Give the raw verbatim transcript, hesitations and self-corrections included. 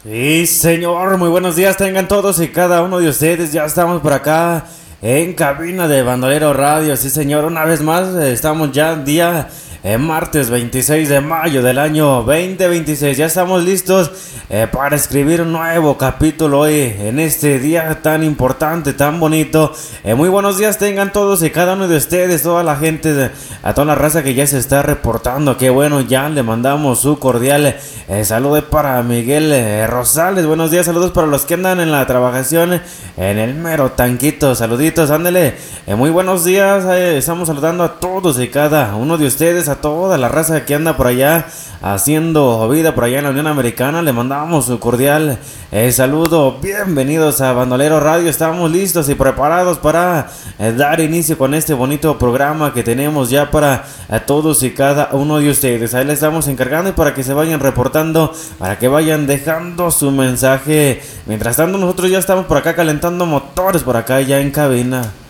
Sí, señor, muy buenos días tengan todos y cada uno de ustedes. Ya estamos por acá en cabina de Bandolero Radio. Sí, señor, una vez más eh, estamos ya día eh, martes veintiséis de mayo del año veinte veintiséis. Ya estamos listos eh, para escribir un nuevo capítulo hoy en este día tan importante, tan bonito. Eh, muy buenos días tengan todos y cada uno de ustedes, toda la gente, de, a toda la raza que ya se está reportando. Qué bueno, ya le mandamos su cordial eh, saludo para Miguel eh, Rosales. Buenos días, saludos para los que andan en la trabajación en el mero tanquito. Saluditos, ándele. Eh, muy buenos días, eh, estamos saludando a todos y cada uno de ustedes, a toda la raza que anda por allá haciendo vida por allá en la Unión Americana. Le mandamos su cordial eh, saludo. Bienvenidos a Bandolero Radio. Estamos listos y preparados para eh, dar inicio con este bonito programa que tenemos ya para eh, todos y cada uno de ustedes. Ahí le estamos encargando y para que se vayan reportando, para que vayan dejando su mensaje. Mientras tanto, nosotros ya estamos por acá calentando motores por acá ya en cabina.